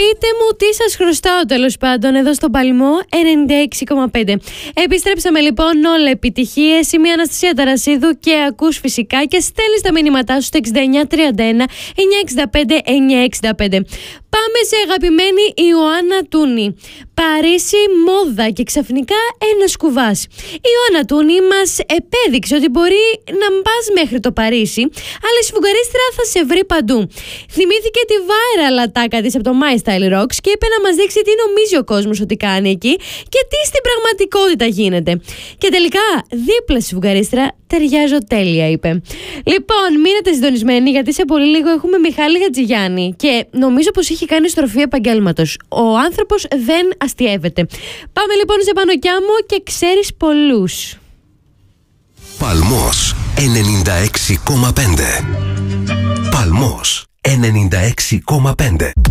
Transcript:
Πείτε μου τι σας χρωστάω, τέλος πάντων, εδώ στον Παλμό 96,5. Επιστρέψαμε λοιπόν, όλα επιτυχίες. Είμαι η Αναστασία Ταρασίδου και ακούς φυσικά και στέλνεις τα μηνύματά σου στο 6931 965 965. Πάμε σε αγαπημένη Ιωάννα Τούνη. Παρίσι μόδα και ξαφνικά ένας κουβάς. Η Ιωάννα Τούνη μας επέδειξε ότι μπορεί να πας μέχρι το Παρίσι, αλλά η σφουγγαρίστρα θα σε βρει παντού. Θυμήθηκε τη viral ατάκα της από το My Style Rocks και είπε να μας δείξει τι νομίζει ο κόσμος ότι κάνει εκεί και τι στην πραγματικότητα γίνεται. Και τελικά δίπλα στη σφουγγαρίστρα ταιριάζω τέλεια, είπε. Λοιπόν, μείνετε συντονισμένοι γιατί σε πολύ λίγο έχουμε Μιχάλη Χατζηγιάννη και νομίζω πως έχει κάνει στροφή επαγγέλματος. Ο άνθρωπος δεν αστιεύεται. Πάμε λοιπόν σε Πανοκιά μου και ξέρεις πολλούς. Παλμός 96,5. Παλμός 96,5.